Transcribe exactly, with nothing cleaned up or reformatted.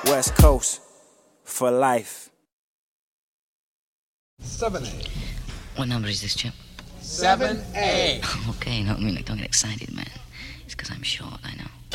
West Coast for life. seven A. What number is this, Chip? seven A. Okay, no, I mean, like, don't get excited, man. It's because I'm short, I know.